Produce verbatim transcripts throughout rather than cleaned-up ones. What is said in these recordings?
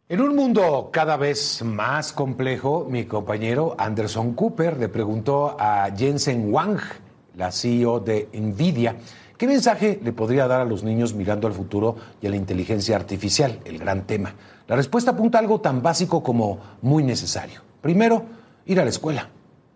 En un mundo cada vez más complejo, mi compañero Anderson Cooper le preguntó a Jensen Huang, la C E O de NVIDIA, qué mensaje le podría dar a los niños mirando al futuro y a la inteligencia artificial, el gran tema. La respuesta apunta a algo tan básico como muy necesario. Primero, ir a la escuela.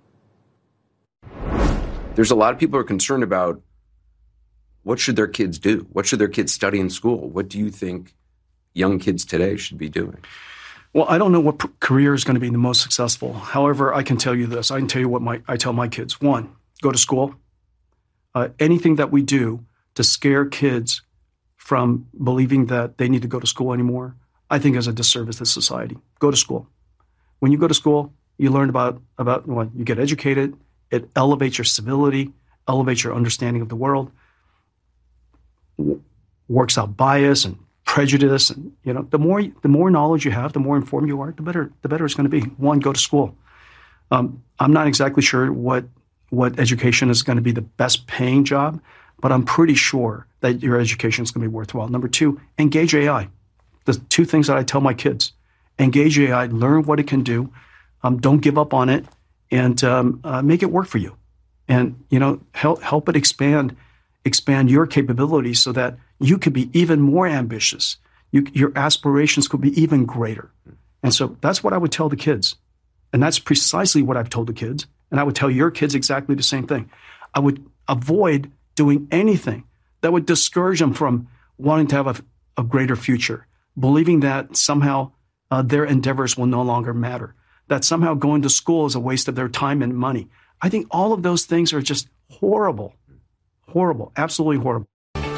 There's a lot of people who are concerned about what should their kids do? What should their kids study in school? What do you think young kids today should be doing? Well, I don't know what p- career is going to be the most successful. However, I can tell you this. I can tell you what my I tell my kids. One, go to school. Uh, anything that we do to scare kids from believing that they need to go to school anymore, I think is a disservice to society. Go to school. When you go to school, you learn about, about well, you get educated. It elevates your civility, elevates your understanding of the world, w- works out bias and prejudice, and you know, the more the more knowledge you have, the more informed you are, the better the better it's going to be. One, go to school. Um, I'm not exactly sure what what education is going to be the best paying job, but I'm pretty sure that your education is going to be worthwhile. Number two, engage A I. The two things that I tell my kids: engage A I, learn what it can do, um, don't give up on it, and um, uh, make it work for you, and you know, help help it expand expand your capabilities so that you could be even more ambitious. You, your aspirations could be even greater. And so that's what I would tell the kids. And that's precisely what I've told the kids. And I would tell your kids exactly the same thing. I would avoid doing anything that would discourage them from wanting to have a, a greater future, believing that somehow uh, their endeavors will no longer matter, that somehow going to school is a waste of their time and money. I think all of those things are just horrible, horrible, absolutely horrible.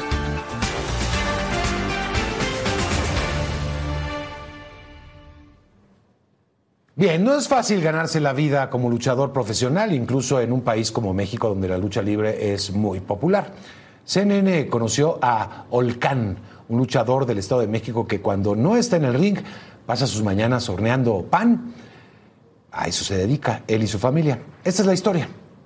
Bien, no es fácil ganarse la vida como luchador profesional, incluso en un país como México, donde la lucha libre es muy popular. C N N conoció a Olcan, un luchador del Estado de México que cuando no está en el ring pasa sus mañanas horneando pan. A eso se dedica él y su familia. Esta es la historia.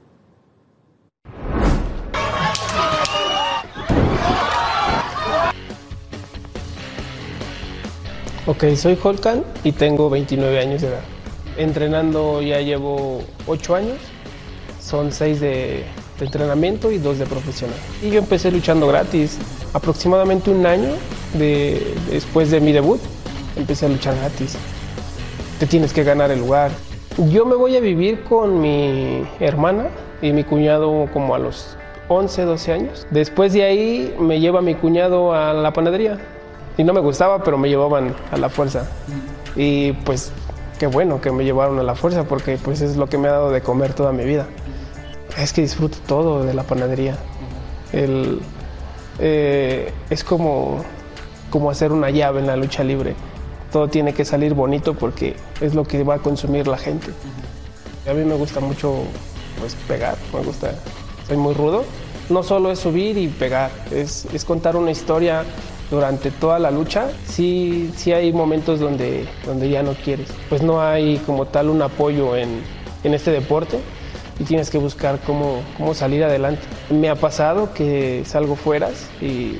Ok, soy Olcan y tengo veintinueve años de edad. Entrenando ya llevo ocho años, son seis de, de entrenamiento y dos de profesional. Y yo empecé luchando gratis, aproximadamente un año de, después de mi debut, empecé a luchar gratis. Te tienes que ganar el lugar. Yo me voy a vivir con mi hermana y mi cuñado como a los once, doce años. Después de ahí me lleva mi cuñado a la panadería. Y no me gustaba, pero me llevaban a la fuerza. Y pues qué bueno que me llevaron a la fuerza, porque pues es lo que me ha dado de comer toda mi vida. Es que disfruto todo de la panadería. El, eh, es como, como hacer una llave en la lucha libre. Todo tiene que salir bonito porque es lo que va a consumir la gente. A mí me gusta mucho pues, pegar, me gusta, soy muy rudo. No solo es subir y pegar, es, es contar una historia. Durante toda la lucha, sí, sí hay momentos donde, donde ya no quieres. Pues no hay como tal un apoyo en, en este deporte y tienes que buscar cómo, cómo salir adelante. Me ha pasado que salgo fueras y,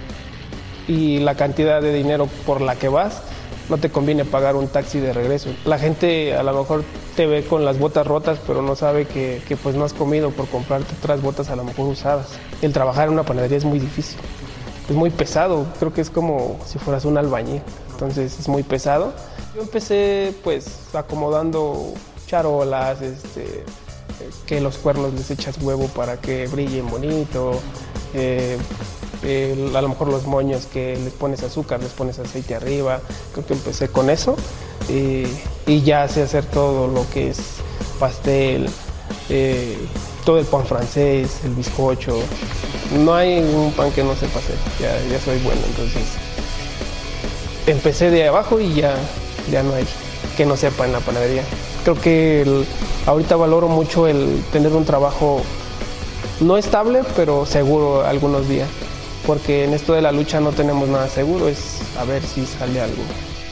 y la cantidad de dinero por la que vas, no te conviene pagar un taxi de regreso. La gente a lo mejor te ve con las botas rotas, pero no sabe que, que pues no has comido por comprarte otras botas a lo mejor usadas. El trabajar en una panadería es muy difícil. Es muy pesado, creo que es como si fueras un albañil, entonces es muy pesado. Yo empecé pues acomodando charolas, este, que los cuernos les echas huevo para que brillen bonito, eh, eh, a lo mejor los moños que les pones azúcar, les pones aceite arriba. Creo que empecé con eso y, y ya sé hacer todo lo que es pastel, eh, todo el pan francés, el bizcocho. No hay un pan que no sepa hacer, ya, ya soy bueno, entonces empecé de abajo y ya, ya no hay que no sepa en la panadería. Creo que el, ahorita valoro mucho el tener un trabajo no estable, pero seguro algunos días, porque en esto de la lucha no tenemos nada seguro, es a ver si sale algo.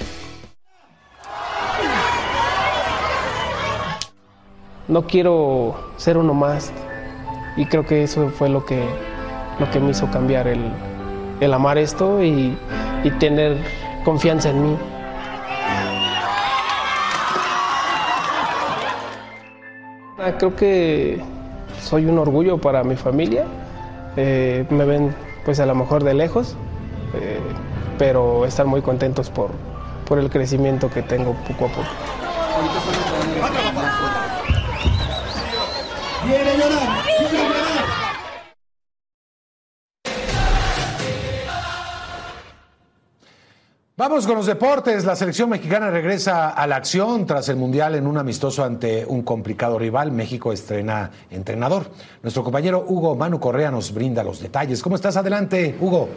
No quiero ser uno más y creo que eso fue lo que lo que me hizo cambiar el, el amar esto y, y tener confianza en mí. Creo que soy un orgullo para mi familia. Eh, me ven pues a lo mejor de lejos, eh, pero están muy contentos por, por el crecimiento que tengo poco a poco. ¡Quiere llorar! ¡Quiere llorar! Vamos con los deportes. La selección mexicana regresa a la acción tras el Mundial en un amistoso ante un complicado rival. México estrena entrenador. Nuestro compañero Hugo Manu Correa nos brinda los detalles. ¿Cómo estás? Adelante, Hugo.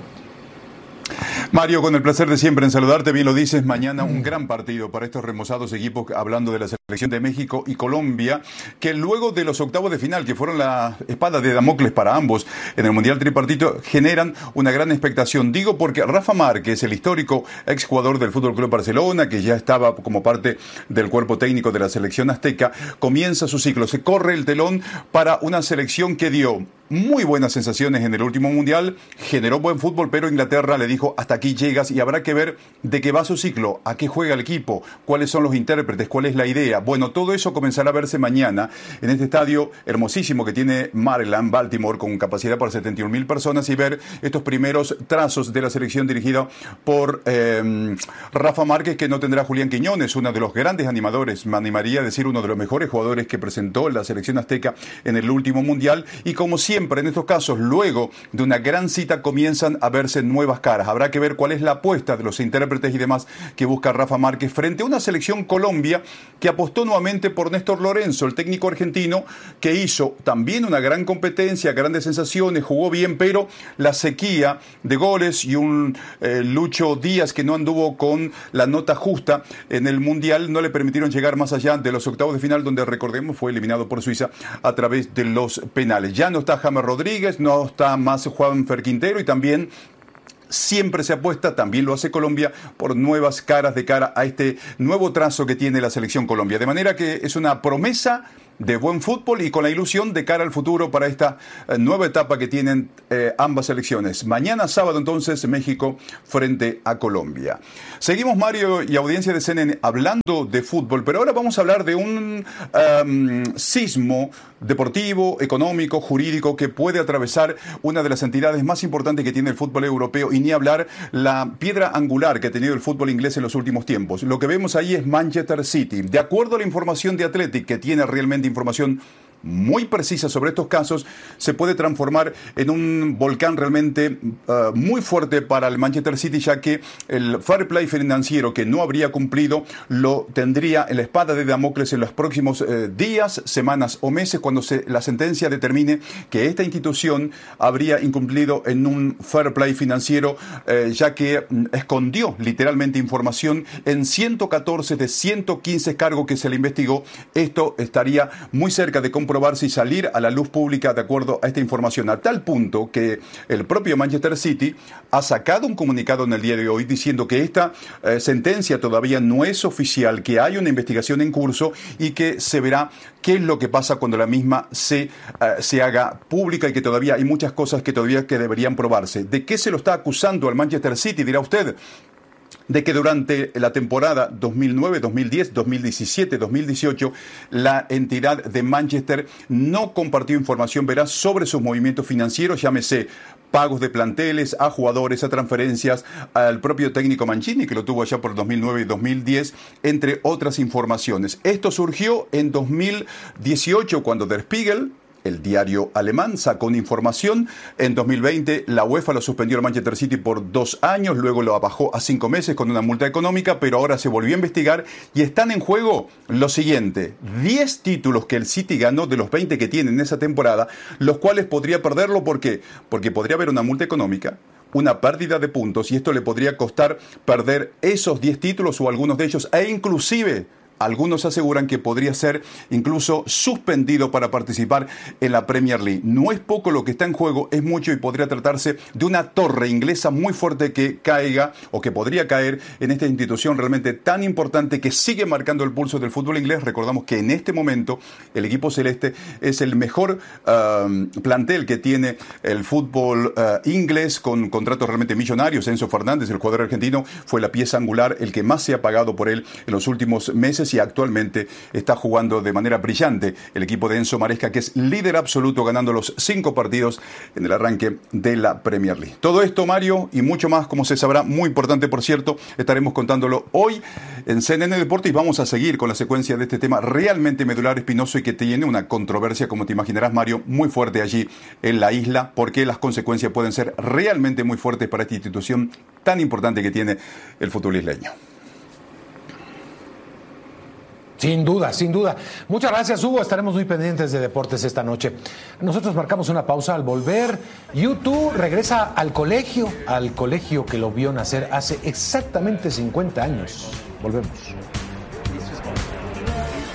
Mario, con el placer de siempre en saludarte, bien lo dices, mañana un gran partido para estos remozados equipos, hablando de la selección de México y Colombia, que luego de los octavos de final, que fueron la espada de Damocles para ambos en el Mundial Tripartito, generan una gran expectación. Digo porque Rafa Márquez, el histórico exjugador del Fútbol Club Barcelona, que ya estaba como parte del cuerpo técnico de la selección azteca, comienza su ciclo, se corre el telón para una selección que dio muy buenas sensaciones en el último Mundial, generó buen fútbol, pero Inglaterra le dijo hasta aquí llegas y habrá que ver de qué va su ciclo, a qué juega el equipo, cuáles son los intérpretes, cuál es la idea. Bueno, todo eso comenzará a verse mañana en este estadio hermosísimo que tiene Maryland, Baltimore, con capacidad para setenta y un mil personas, y ver estos primeros trazos de la selección dirigida por eh, Rafa Márquez, que no tendrá a Julián Quiñones, uno de los grandes animadores, me animaría a decir uno de los mejores jugadores que presentó la selección azteca en el último Mundial, y como siempre en estos casos, luego de una gran cita comienzan a verse nuevas caras. Habrá que ver cuál es la apuesta de los intérpretes y demás que busca Rafa Márquez frente a una selección Colombia que apostó nuevamente por Néstor Lorenzo, el técnico argentino, que hizo también una gran competencia, grandes sensaciones, jugó bien, pero la sequía de goles y un eh, Lucho Díaz que no anduvo con la nota justa en el Mundial no le permitieron llegar más allá de los octavos de final, donde, recordemos, fue eliminado por Suiza a través de los penales. Ya no está James Rodríguez, no está más Juanfer Quintero, y también siempre se apuesta, también lo hace Colombia, por nuevas caras de cara a este nuevo trazo que tiene la selección Colombia. De manera que es una promesa de buen fútbol y con la ilusión de cara al futuro para esta eh, nueva etapa que tienen eh, ambas selecciones. Mañana sábado entonces México frente a Colombia. Seguimos, Mario y audiencia de C N N, hablando de fútbol, pero ahora vamos a hablar de un um, sismo deportivo, económico, jurídico que puede atravesar una de las entidades más importantes que tiene el fútbol europeo, y ni hablar la piedra angular que ha tenido el fútbol inglés en los últimos tiempos. Lo que vemos ahí es Manchester City. De acuerdo a la información de Athletic, que tiene realmente información muy precisa sobre estos casos, se puede transformar en un volcán realmente uh, muy fuerte para el Manchester City, ya que el fair play financiero que no habría cumplido lo tendría en la espada de Damocles en los próximos eh, días, semanas o meses, cuando se, la sentencia determine que esta institución habría incumplido en un fair play financiero, eh, ya que mm, escondió literalmente información en ciento catorce de ciento quince cargos que se le investigó. Esto estaría muy cerca de comprobarse probarse y salir a la luz pública de acuerdo a esta información, a tal punto que el propio Manchester City ha sacado un comunicado en el día de hoy diciendo que esta eh, sentencia todavía no es oficial, que hay una investigación en curso y que se verá qué es lo que pasa cuando la misma se, uh, se haga pública, y que todavía hay muchas cosas que todavía que deberían probarse. ¿De qué se lo está acusando al Manchester City? Dirá usted. De que durante la temporada dos mil nueve, dos mil diez, dos mil diecisiete, dos mil dieciocho, la entidad de Manchester no compartió información veraz sobre sus movimientos financieros, llámese pagos de planteles, a jugadores, a transferencias, al propio técnico Mancini, que lo tuvo allá por dos mil nueve y dos mil diez, entre otras informaciones. Esto surgió en dos mil dieciocho, cuando Der Spiegel, el diario alemán, sacó una información. En dos mil veinte la UEFA lo suspendió al Manchester City por dos años, luego lo bajó a cinco meses con una multa económica, pero ahora se volvió a investigar y están en juego lo siguiente: diez títulos que el City ganó de los veinte que tiene en esa temporada, los cuales podría perderlo. ¿Por qué? Porque podría haber una multa económica, una pérdida de puntos, y esto le podría costar perder esos diez títulos o algunos de ellos, e inclusive algunos aseguran que podría ser incluso suspendido para participar en la Premier League. No es poco lo que está en juego, es mucho, y podría tratarse de una torre inglesa muy fuerte que caiga o que podría caer en esta institución realmente tan importante que sigue marcando el pulso del fútbol inglés. Recordamos que en este momento el equipo celeste es el mejor uh, plantel que tiene el fútbol uh, inglés, con contratos realmente millonarios. Enzo Fernández, el jugador argentino, fue la pieza angular, el que más se ha pagado por él en los últimos meses. y actualmente está jugando de manera brillante el equipo de Enzo Maresca, que es líder absoluto, ganando los cinco partidos en el arranque de la Premier League. Todo esto, Mario, y mucho más, como se sabrá, muy importante, por cierto, estaremos contándolo hoy en C N N Deportes, y vamos a seguir con la secuencia de este tema realmente medular, espinoso, y que tiene una controversia, como te imaginarás, Mario, muy fuerte allí en la isla, porque las consecuencias pueden ser realmente muy fuertes para esta institución tan importante que tiene el fútbol isleño. Sin duda, sin duda. Muchas gracias, Hugo. Estaremos muy pendientes de deportes esta noche. Nosotros marcamos una pausa. Al volver, YouTube regresa al colegio, al colegio que lo vio nacer hace exactamente cincuenta años. Volvemos.